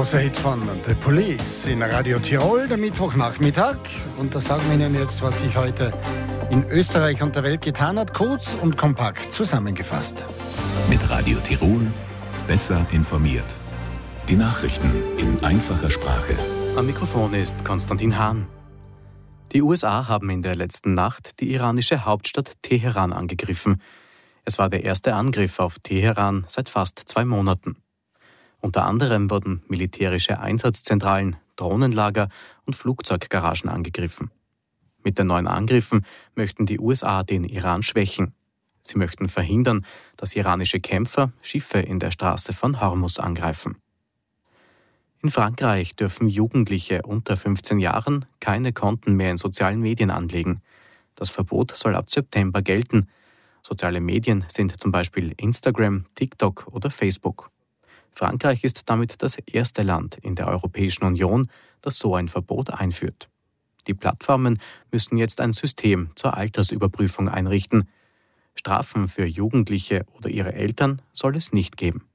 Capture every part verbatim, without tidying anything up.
großer Hit von The Police in Radio Tirol, der Mittwochnachmittag. Und da sagen wir Ihnen jetzt, was sich heute in Österreich und der Welt getan hat, kurz und kompakt zusammengefasst. Mit Radio Tirol besser informiert. Die Nachrichten in einfacher Sprache. Am Mikrofon ist Konstantin Hahn. Die U S A haben in der letzten Nacht die iranische Hauptstadt Teheran angegriffen. Es war der erste Angriff auf Teheran seit fast zwei Monaten. Unter anderem wurden militärische Einsatzzentralen, Drohnenlager und Flugzeuggaragen angegriffen. Mit den neuen Angriffen möchten die U S A den Iran schwächen. Sie möchten verhindern, dass iranische Kämpfer Schiffe in der Straße von Hormuz angreifen. In Frankreich dürfen Jugendliche unter fünfzehn Jahren keine Konten mehr in sozialen Medien anlegen. Das Verbot soll ab September gelten. Soziale Medien sind zum Beispiel Instagram, TikTok oder Facebook. Frankreich ist damit das erste Land in der Europäischen Union, das so ein Verbot einführt. Die Plattformen müssen jetzt ein System zur Altersüberprüfung einrichten. Strafen für Jugendliche oder ihre Eltern soll es nicht geben.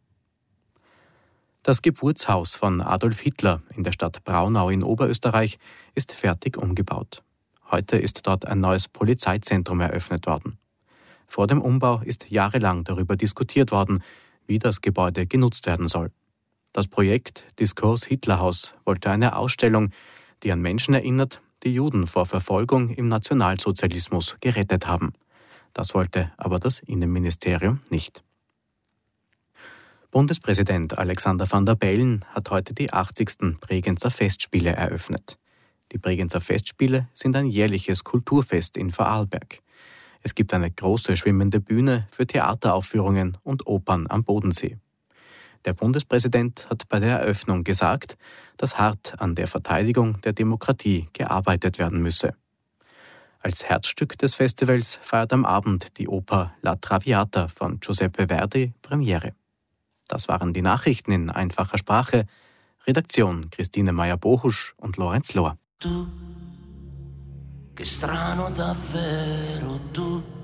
Das Geburtshaus von Adolf Hitler in der Stadt Braunau in Oberösterreich ist fertig umgebaut. Heute ist dort ein neues Polizeizentrum eröffnet worden. Vor dem Umbau ist jahrelang darüber diskutiert worden, wie das Gebäude genutzt werden soll. Das Projekt Diskurs Hitlerhaus wollte eine Ausstellung, die an Menschen erinnert, die Juden vor Verfolgung im Nationalsozialismus gerettet haben. Das wollte aber das Innenministerium nicht. Bundespräsident Alexander Van der Bellen hat heute die achtzigsten Bregenzer Festspiele eröffnet. Die Bregenzer Festspiele sind ein jährliches Kulturfest in Vorarlberg. Es gibt eine große schwimmende Bühne für Theateraufführungen und Opern am Bodensee. Der Bundespräsident hat bei der Eröffnung gesagt, dass hart an der Verteidigung der Demokratie gearbeitet werden müsse. Als Herzstück des Festivals feiert am Abend die Oper La Traviata von Giuseppe Verdi Premiere. Das waren die Nachrichten in einfacher Sprache. Redaktion Christine Meyer-Bohusch und Lorenz Lohr. Tu, che strano davvero tu.